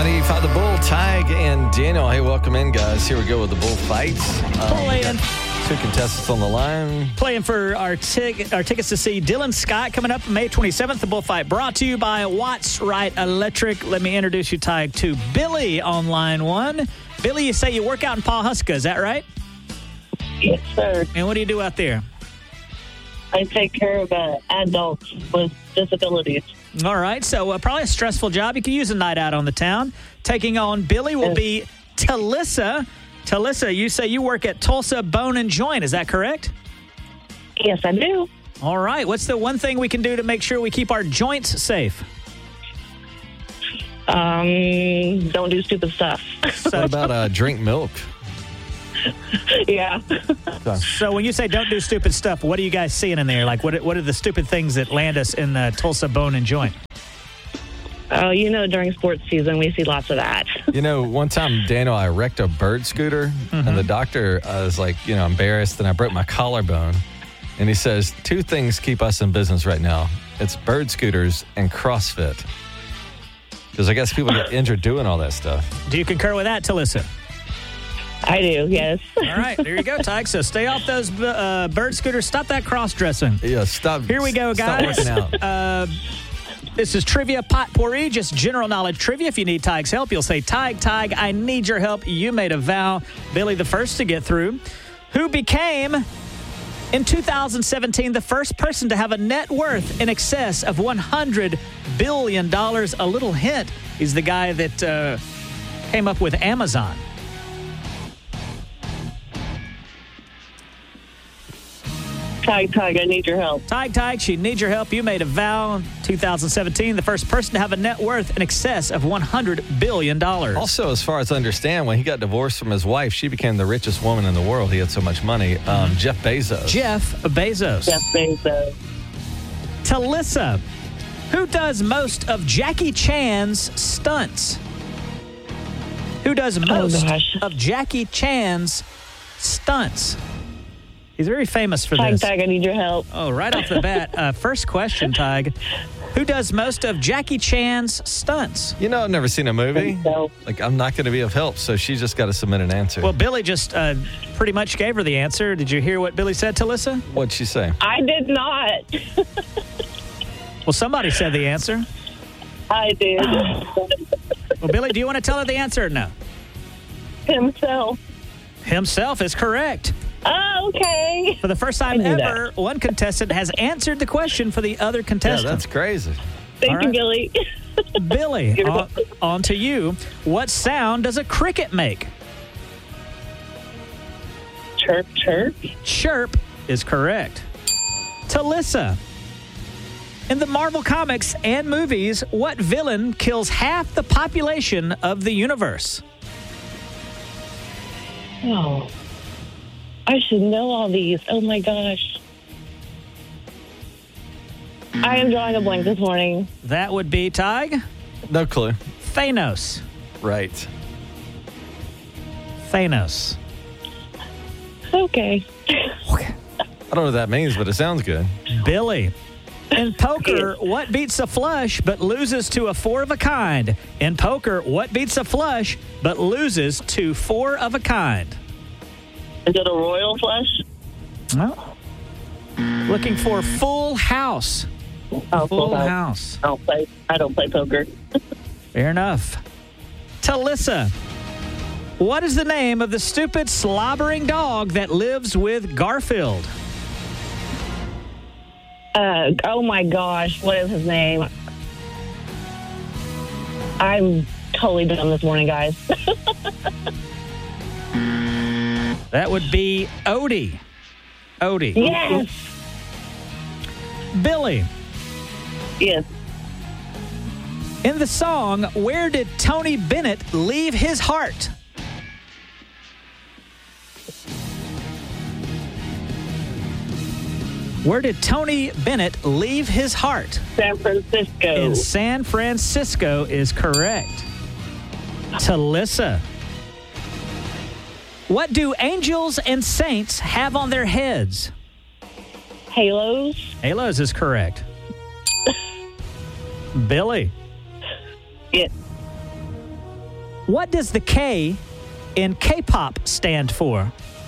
95 The Bull, Tig and Daniel. Hey, welcome in, guys. Here we go with the bull fights. Playing. Two contestants on the line. Playing for our tickets to see Dylan Scott coming up May 27th. The bullfight brought to you by Watts Wright Electric. Let me introduce you, Tig, to Billy on line one. Billy, you say you work out in Pawhuska, is that right? Yes, sir. And what do you do out there? I take care of adults with disabilities. All right, so probably a stressful job. You can use a night out on the town. Taking on Billy will be Talissa. Talissa, you say you work at Tulsa Bone and Joint. Is that correct? Yes, I do. All right. What's the one thing we can do to make sure we keep our joints safe? Don't do stupid stuff. What about drink milk? Yeah. So when you say don't do stupid stuff, what are you guys seeing in there? Like, what are the stupid things that land us in the Tulsa Bone and Joint? Oh, during sports season, we see lots of that. One time, Daniel, I wrecked a bird scooter, and the doctor was like, embarrassed, and I broke my collarbone. And he says, two things keep us in business right now. It's bird scooters and CrossFit. Because I guess people get injured doing all that stuff. Do you concur with that, Talissa? I do, yes. All right, there you go, Tig. So stay off those bird scooters. Stop that cross-dressing. Yeah, stop. Here we go, guys. Stop working out. This is Trivia Potpourri, just general knowledge trivia. If you need Tig's help, you'll say, Tig, I need your help. You made a vow. Billy, the first to get through. Who became, in 2017, the first person to have a net worth in excess of $100 billion? A little hint, he's the guy that came up with Amazon. Tig, I need your help. Tig, she needs your help. You made a vow in 2017, the first person to have a net worth in excess of $100 billion. Also, as far as I understand, when he got divorced from his wife, she became the richest woman in the world. He had so much money. Jeff Bezos. Jeff Bezos. Talissa, who does most of Jackie Chan's stunts? Who does most of Jackie Chan's stunts? He's very famous for this. Tig, I need your help. Oh, right off the bat. First question, Tig. Who does most of Jackie Chan's stunts? I've never seen a movie. No. I'm not going to be of help, so she's just got to submit an answer. Well, Billy just pretty much gave her the answer. Did you hear what Billy said, Talissa? What'd she say? I did not. Well, somebody said the answer. I did. Well, Billy, do you want to tell her the answer or no? Himself. Himself is correct. Oh, okay. For the first time ever, one contestant has answered the question for the other contestant. Yeah, that's crazy. Thank you, Billy. Billy, on to you. What sound does a cricket make? Chirp, chirp. Chirp is correct. Talissa, in the Marvel comics and movies, what villain kills half the population of the universe? Oh, I should know all these. Oh, my gosh. I am drawing a blank this morning. That would be, Tig? No clue. Thanos. Right. Thanos. Okay. I don't know what that means, but it sounds good. Billy. In poker, what beats a flush but loses to a four of a kind? In poker, what beats a flush but loses to four of a kind? Is it a royal flush? Well, looking for full house. Oh, Full house. I don't play poker. Fair enough. Talissa, what is the name of the stupid slobbering dog that lives with Garfield? Oh, my gosh. What is his name? I'm totally dumb this morning, guys. That would be Odie. Odie. Yes. Billy. Yes. In the song, where did Tony Bennett leave his heart? Where did Tony Bennett leave his heart? San Francisco. In San Francisco is correct. Talissa. What do angels and saints have on their heads? Halos. Halos is correct. Billy. Yes. What does the K in K-pop stand for?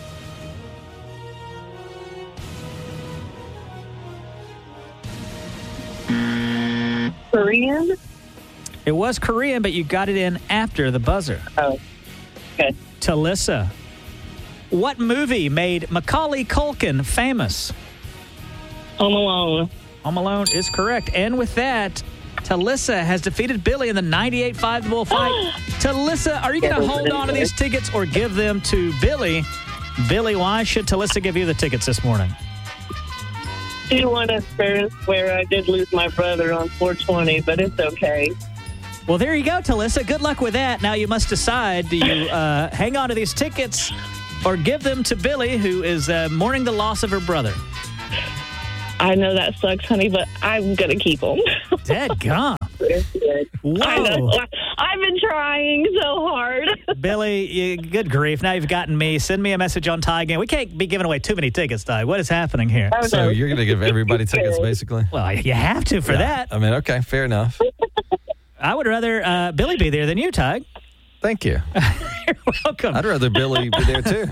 Korean? It was Korean, but you got it in after the buzzer. Oh, okay. Talissa, what movie made Macaulay Culkin famous? Home Alone. Home Alone is correct. And with that, Talissa has defeated Billy in the 98.5 The Bull fight. Talissa, are you going to hold on to these tickets or give them to Billy? Billy, why should Talissa give you the tickets this morning? She won us fair and square. I did lose my brother on 420, but it's okay. Well, there you go, Talissa. Good luck with that. Now you must decide, do you hang on to these tickets or give them to Billy, who is mourning the loss of her brother? I know that sucks, honey, but I'm going to keep them. Dadgum. Whoa. I know. I've been trying so hard. Billy, good grief. Now you've gotten me. Send me a message on Ty again. We can't be giving away too many tickets, Ty. What is happening here? Oh, So no. you're going to give everybody tickets, basically? Well, you have to for that. I mean, okay, fair enough. I would rather Billy be there than you, Ty. Thank you. You're welcome. I'd rather Billy be there, too.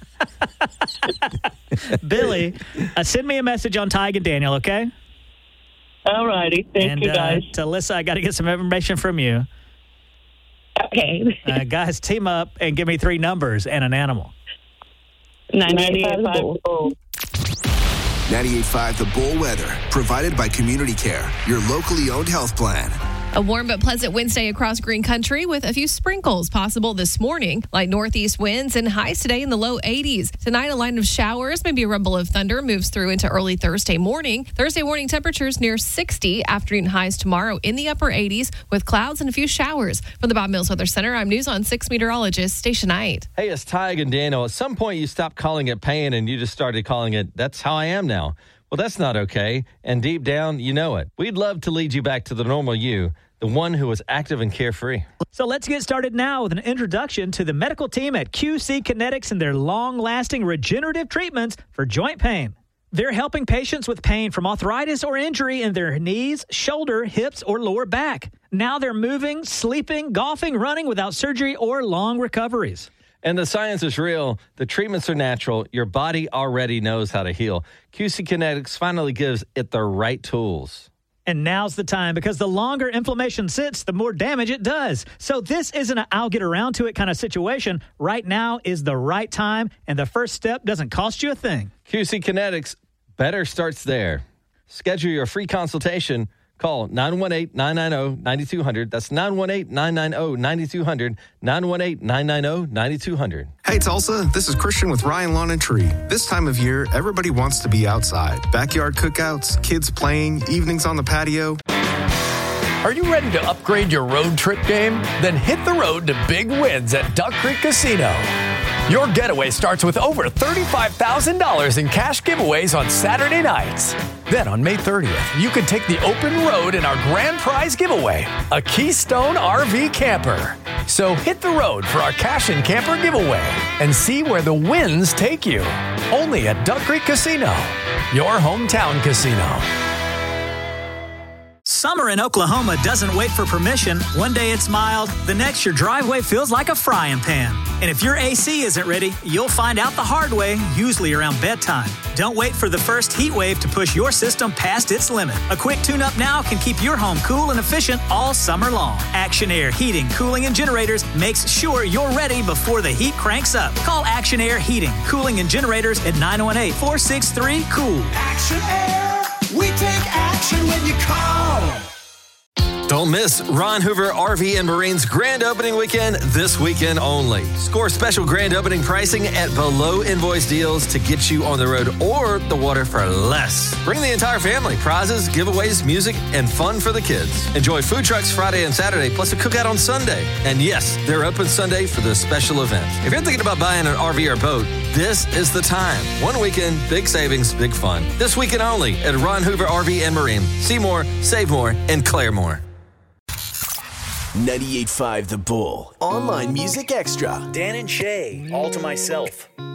Billy, send me a message on Ty and Daniel, okay? All righty. Thank you, guys. Talissa, I got to get some information from you. Okay. Guys, team up and give me 3 numbers and an animal. 98.5 Bull. 98.5 The Bull weather, provided by Community Care, your locally owned health plan. A warm but pleasant Wednesday across green country with a few sprinkles possible this morning, like northeast winds and highs today in the low 80s. Tonight, a line of showers, maybe a rumble of thunder, moves through into early Thursday morning. Thursday morning temperatures near 60. Afternoon highs tomorrow in the upper 80s with clouds and a few showers. From the Bob Mills Weather Center, I'm News on 6 meteorologist Stacia Knight. Hey, it's Ty and Daniel. At some point, you stopped calling it pain and you just started calling it, that's how I am now. Well, that's not okay. And deep down, you know it. We'd love to lead you back to the normal you, the one who was active and carefree. So let's get started now with an introduction to the medical team at QC Kinetics and their long-lasting regenerative treatments for joint pain. They're helping patients with pain from arthritis or injury in their knees, shoulder, hips, or lower back. Now they're moving, sleeping, golfing, running without surgery or long recoveries. And the science is real. The treatments are natural. Your body already knows how to heal. QC Kinetics finally gives it the right tools. And now's the time, because the longer inflammation sits, the more damage it does. So this isn't an I'll get around to it kind of situation. Right now is the right time, and the first step doesn't cost you a thing. QC Kinetics, better starts there. Schedule your free consultation. Call 918-990-9200. That's 918-990-9200. 918-990-9200. Hey Tulsa, this is Christian with Ryan Lawn and Tree. This time of year, everybody wants to be outside. Backyard cookouts, kids playing, evenings on the patio. Are you ready to upgrade your road trip game? Then hit the road to big wins at Duck Creek Casino. Your getaway starts with over $35,000 in cash giveaways on Saturday nights. Then on May 30th, you can take the open road in our grand prize giveaway, a Keystone RV camper. So hit the road for our cash and camper giveaway and see where the wins take you. Only at Duck Creek Casino, your hometown casino. Summer in Oklahoma doesn't wait for permission. One day it's mild, the next your driveway feels like a frying pan. And if your AC isn't ready, you'll find out the hard way, usually around bedtime. Don't wait for the first heat wave to push your system past its limit. A quick tune-up now can keep your home cool and efficient all summer long. Action Air Heating, Cooling, and Generators makes sure you're ready before the heat cranks up. Call Action Air Heating, Cooling, and Generators at 918-463-COOL. Action Air, we take action when you call. Don't miss Ron Hoover RV and Marine's grand opening weekend this weekend only. Score special grand opening pricing at below invoice deals to get you on the road or the water for less. Bring the entire family. Prizes, giveaways, music, and fun for the kids. Enjoy food trucks Friday and Saturday, plus a cookout on Sunday. And yes, they're open Sunday for this special event. If you're thinking about buying an RV or boat, this is the time. One weekend, big savings, big fun. This weekend only at Ron Hoover RV and Marine. See more, save more, and Claremore. 98.5 The Bull. Online Music Extra. Dan and Shay, All to Myself.